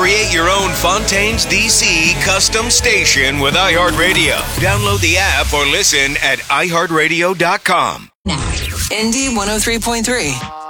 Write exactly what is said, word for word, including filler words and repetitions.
Create your own Fontaines D C custom station with iHeartRadio. Download the app or listen at i heart radio dot com. Now, Indy one oh three point three.